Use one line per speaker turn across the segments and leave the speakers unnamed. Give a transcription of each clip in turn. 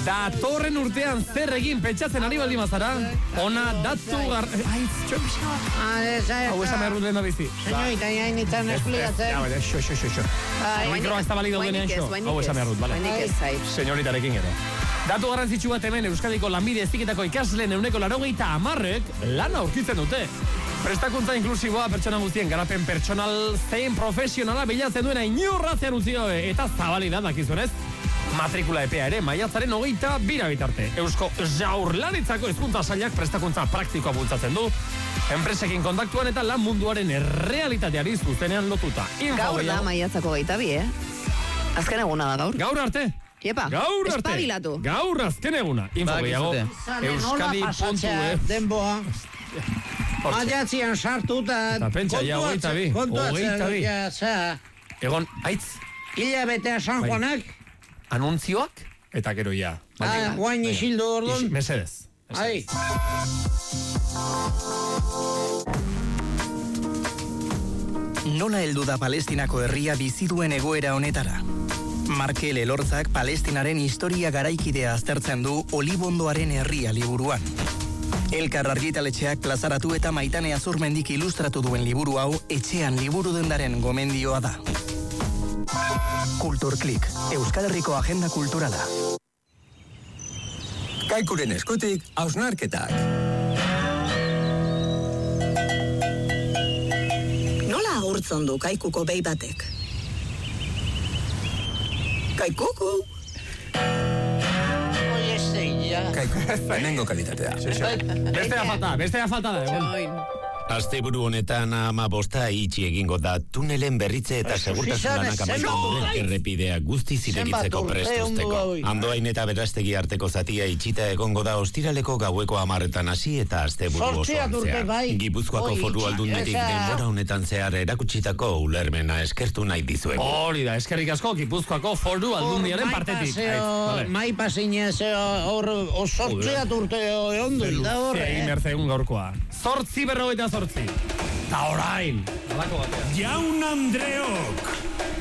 Datorren urtean zer egin pentsatzen ari baldin bazara, ona datu hau esan behar dut lehen da bizi.
Señorita, ya initan esplikatzen.
Mikroa ez da balido denean xo. Hau esan behar dut, bale. Señoritarekin gero. Datu garrantzitsu bat hemen Euskadiko lanbide heziketako ikasleen 90% lana aurkitzen dute. Prestakuntza inklusiboa pertsona guztien garapen pertsonal zein profesionala bilatzen duena inorratzean utzi gabe eta zabali da dakizunez. Matrikula epea ere maiatzaren 22 bitarte. Eusko Jaurlaritzako hezkuntza sailak prestakuntza praktikoa bultzatzen du. Enpresekin kontaktuan eta lan munduaren errealitateari zuzenean lotuta.
Gaur da maiatzako 22, Azken eguna da gaur.
Gaur arte.
Iepa,
gaur arte.
Espabilatu.
Gaur azken eguna. Info gehiago. Euskadi.e.
Denboa. Maiatzian sartu eta
pentsa, ja, 22. Egon, aitz.
Hilabetea San Juanak.
Anuntzioak, eta gero ja.
Guain isildu orduan.
Mesedez.
Ai.
Nola heldu da Palestinako herria bizi duen egoera honetara? Markel Elortzak Palestinaren historia garaikidea aztertzen du Olibondoaren herria liburuan. Elkar argitaletxeak plazaratu eta Maitane Azurmendik ilustratu duen liburu hau etxean liburu dendaren gomendioa da. Kulturklik, Euskal Herriko agenda kulturala.
Kaikuren eskutik, hausnarketak.
Nola agurtzen du kaikuko behi batek? Kaikuku!
Kaiku, benengo kalitatea.
Bestea falta da.
Asteburu honetan 15 itxi egingo da tunelen berritze eta segurtasunanak amaitzen duen errepidea guztiz irekitzeko prestuzteko. Andoain eta Berastegi arteko zatia itxita egongo da ostiraleko gaueko 10 hasi eta asteburu osoan zehar. Gipuzkoako Foru Aldunditik denbora honetan zehar erakutsitako ulermena eskertu nahi dizuegu.
Hori da, eskerrik asko Gipuzkoako Foru Aldundiaren partetik.
Mai pasinez hor sortziat urte egondu da horre.
Egin berzegun gaurkoa. 8:48. Ta orain.
Jaun Andreok.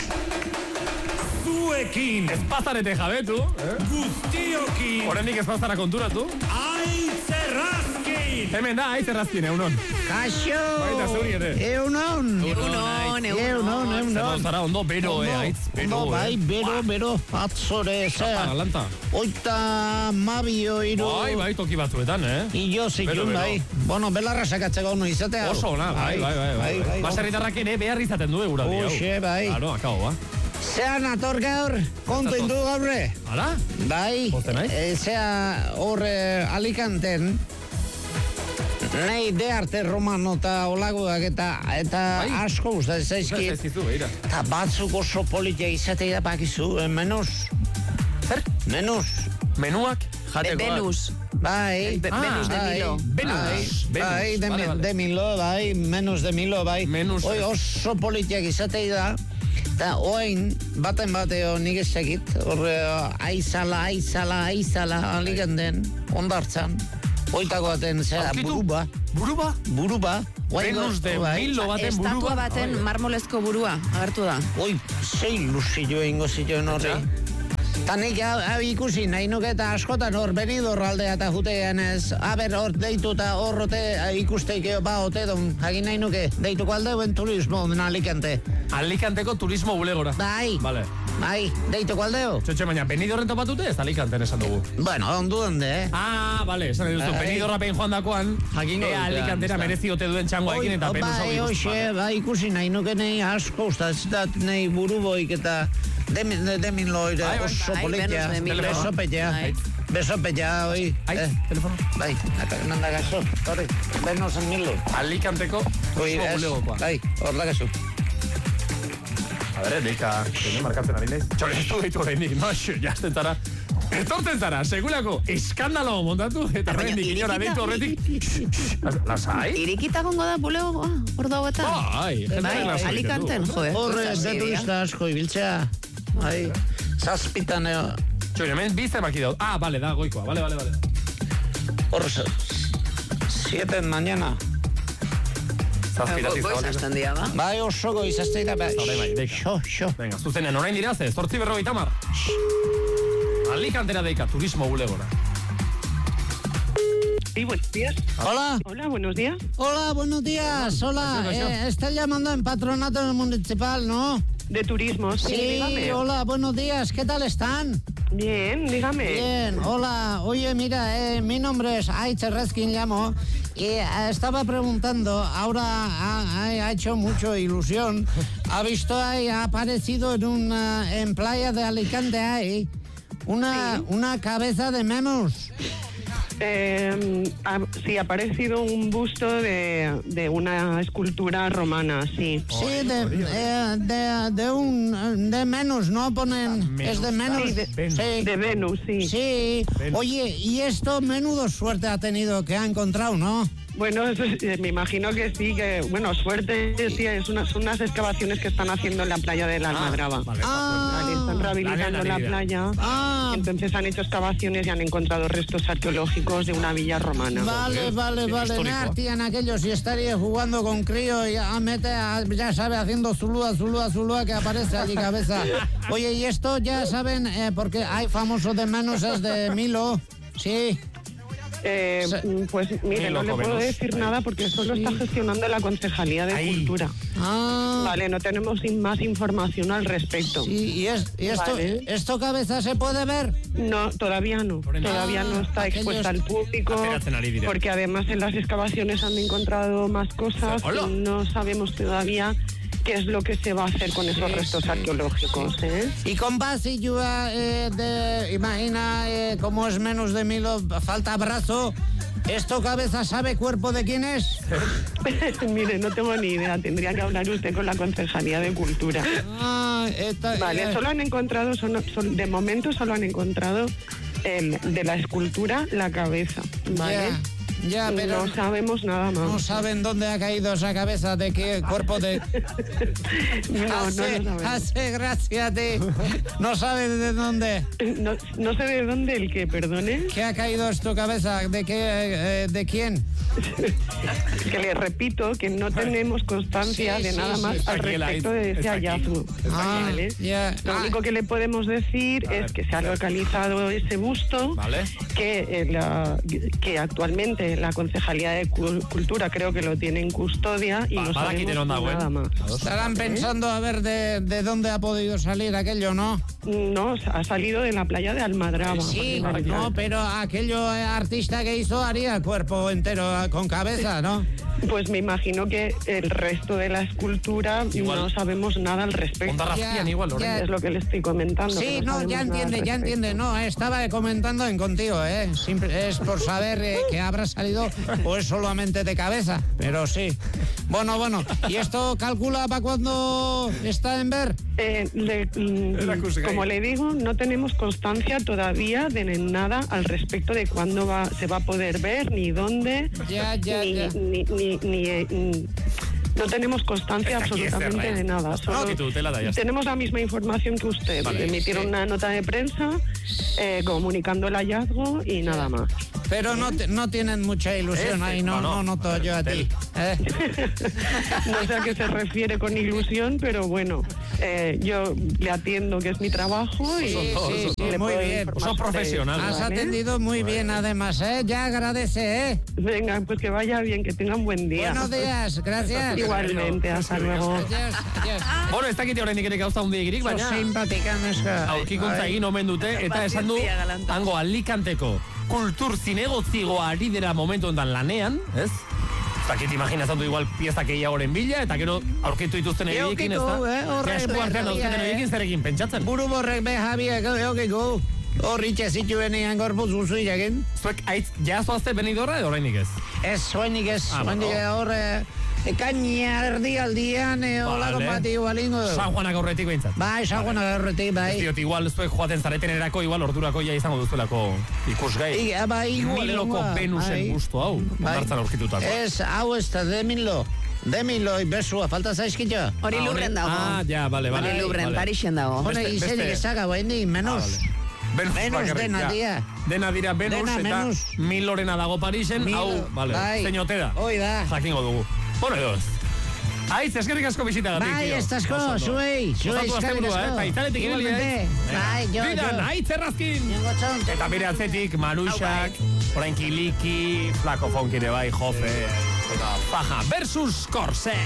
Zuekin.
Espazarete jabetu.
Guztiokin.
Horendik espazara konturatu.
Aitzerrazkin.
Hemen da, Aitzerrazkin, eunon.
Kaixo.
Baita zuri ere.
Eunon.
Zer zara ondo, bero, Aitz.
Ondo, bai, bero. Atzore, zera.
Galanta.
Oita mabio iru.
Bai, toki batzuetan,
Io zitun, bai. Bueno, belarra sakatzeko ono izatea.
Oso ona, bai. Baserritarrak ere behar izaten du egura di.
Oxe, bai.
Claro, akabo, ba.
Zean ator gaur, kontentu gaurre.
Hala?
Bai. Zea horre Alicanten, nahi de arte romano eta olagoak eta asko guztat zaizkit. Eta batzuk oso politia izatea bakizu, menuz.
Zer?
Menuz.
Menuak?
Benus.
Bai.
Benus de Milo.
Bai, de Milo, bai. Menuz de Milo, bai. Oi, oso politiak izatea da. Eta oain, baten bateo nik ezakit, horre aizala, Alicanten, ondartzan. Oitako baten, zera, buruba. Buruba?
Benus de Milo baten buruba.
Estatua baten marmolezko burua, agertu da.
Oi, zei luzillo ingo zituen horre. Eta nik ikusi nahi nuke eta askotan hor Benidorr aldea eta jutean ez. Aber hor deitu eta horrote ikusteikeo ba ote don. Hagin nahi nuke deituko aldeuen turismo Alicante.
Alicanteko turismo bulegora.
Bai.
Vale.
Bai, deituko aldeo.
Txotxe, baina Benidorren topatute ez Alicanten esan dugu.
Bueno, ondu onde,
Vale, esan duzu. Benidorra pein joan dakoan, Alicantera merezi ote duen txangoekin eta Benus hau ikusten.
Bai, ikusi nahi nuke nahi asko ustazitat nahi buruboik eta Demilo oso politia. Besopetia, oi.
Telefono.
Bai, nanda gaso. Horri, Benus en Milo.
Alicanteko turismo bulegokoa.
Bai, hor da gaso.
A ver, deika, markatzen ari naiz. Txorestu deitu horreinik, no? Jazten zara. Etortzen zara, segulako eskandalo montatu, eta horreinik inora deitu horretik. Lasai?
Irikita gongo da bulegoa, hor dago eta.
Bai,
Alicanten, joe.
Horre, de turista asko ibiltzea. Bai, zazpitan eo.
Txoi, hemen bizte maki daut. Vale, da, goikoa, vale.
Horre, 7 mañana.
Goizazten dia, ba?
Bai, oso goizazten da, bai.
Xo. Venga, zuzenean orain dira, ze, 8:50. Alicantera deika, turismo bulegora.
Sí, buenos días.
Hola.
Hola, buenos días.
Hola, buenos días. Hola, está llamando en patronato municipal, ¿no?
De turismo, sí, dígame.
Hola, buenos días. ¿Qué tal están?
Bien, dígame.
Bien, hola. Oye, mira, mi nombre es Aicha Reskin, llamo. Y estaba preguntando, ahora ha hecho mucho ilusión. Ha visto ahí, ha aparecido en playa de Alicante ahí una cabeza de Memus.
Sí, ha aparecido un busto de una escultura romana, sí.
Sí, de Venus, ¿no? Ponen, es de Venus.
Sí, de Venus, sí.
Sí, oye, y esto menudo suerte ha tenido que ha encontrado, ¿no?
Bueno, eso, me imagino que sí, que, bueno, suerte, sí, son unas excavaciones que están haciendo en la playa de la Almadraba. Vale, están rehabilitando la playa, entonces han hecho excavaciones y han encontrado restos arqueológicos de una villa romana.
Vale. Me hartían aquellos y estaría jugando con crío y ya sabe, haciendo zulúa, que aparece allí cabeza. Oye, y esto ya saben, porque hay famoso de manos, es de Milo, sí.
Pues mire, no le puedo decir nada porque eso lo está gestionando la Concejalía de Cultura. Vale, no tenemos más información al respecto.
Sí, ¿y esto cabeza se puede ver?
No, todavía no. Todavía no está expuesta al público porque además en las excavaciones han encontrado más cosas y no sabemos todavía qué es lo que se va a hacer con esos restos arqueológicos, ¿eh?
Y con base, imagina, como es menos de 1000, falta brazo, ¿esto cabeza sabe cuerpo de quién es?
Mire, no tengo ni idea, tendría que hablar usted con la Concejalía de Cultura. Vale, solo han encontrado, de momento solo han encontrado de la escultura la cabeza, ¿vale?
Ya, pero
no sabemos nada más.
No saben dónde ha caído esa cabeza, de qué cuerpo de...
No
hace gracia a ti. No sabe de dónde.
No sé de dónde el qué, perdone.
¿Qué ha caído tu cabeza? ¿De qué? ¿De quién?
Que le repito que no tenemos constancia de nada más al respecto de ese hallazgo. ¿Vale? Lo único que le podemos decir es que se ha localizado ese busto, que actualmente la Concejalía de Cultura creo que lo tiene en custodia y no sabemos nada más.
Estarán pensando a ver de dónde ha podido salir aquello, ¿no?
No, ha salido de la playa de Almadraba.
Sí, no, pero aquello artista que hizo haría el cuerpo entero con cabeza, ¿no?
Pues me imagino que el resto de la escultura no sabemos nada al respecto. Es lo que le estoy comentando.
Sí, no, ya entiende. No, estaba comentando contigo, ¿eh? Es por saber que habrá salido o es solamente de cabeza, pero sí. Bueno, ¿y esto calcula para cuándo está en ver?
Como le digo, no tenemos constancia todavía de nada al respecto de cuándo se va a poder ver, ni dónde, no tenemos constancia absolutamente de nada. Tenemos la misma información que usted. Emitieron una nota de prensa comunicando el hallazgo y nada más.
Pero no tienen mucha ilusión ahí, no noto yo a ti.
No sé a qué se refiere con ilusión, pero bueno, yo le atiendo, que es mi trabajo. Y
sí, muy bien.
Sos profesional.
Has atendido muy bien, además, Ya agradece,
Venga, pues que vaya bien, que tengan buen día.
Buenos días, gracias.
Igualmente, hasta luego.
Adiós.
Bueno, ez dakite horrein ere gauza hundi egirik, baina...
Simpatika, neska.
Aurkikuntza egin omen dute, eta esan du, hango Alicanteko kultur zinegotzigoa ari dira momentu ondan lanean, ez? Zakit imaginazatu igual piezak egiagoren bila, eta gero aurkitu dituzten egiekin, ez da? Eskuartean dauzketen egiekin zerekin pentsatzen.
Buru borrek Javier, eukiko. Horritxe zituen egan gorpuz guzu irakin.
Zuek aitz jazoazte benidorra edo horreinik ez?
Ez, soinik ez. Horre... Ekainia erdialdian olako bati balingo.
San Juanak aurretik behintzat.
Bai, San Juanak aurretik, bai.
Ez diot, igual zuek joaten zareten erako, igual ordurako ja izango duzuelako ikusgai.
Bai, igual.
Miloko Venusen gustu hau, ondartzan aurkitutako.
Ez, hau ez da, de Milo, besua, falta zaizkitxo.
Hori lurren dago.
Ja, bale.
Hori lurren, Parixen dago.
Hone, izenik ezaga, baini, menos. Venus dena, tia.
Dena dira Venus eta Milorena dago Parisen, hau, bale, zeinote da.
Hoi da.
Jakingo dugu. Bueno, edo ez. Aitz, eskerrik asko bisitagatik,
bai, ez asko, zuei, eskerrik asko.
Eta italetik ibili,
bai, jo.
Bidan, Aitz Errazkin. Eta bere atzetik, Maruxak, orain Kiliki, Flaco Fonkire bai, Jofe, eta Faja versus Corse.